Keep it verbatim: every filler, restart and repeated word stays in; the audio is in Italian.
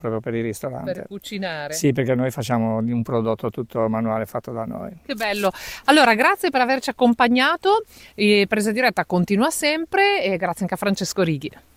proprio per il ristorante. Per cucinare. Sì, perché noi facciamo un prodotto tutto manuale fatto da noi. Che bello. Allora, grazie per averci accompagnato. E Presa Diretta continua sempre e grazie anche a Francesco Righi.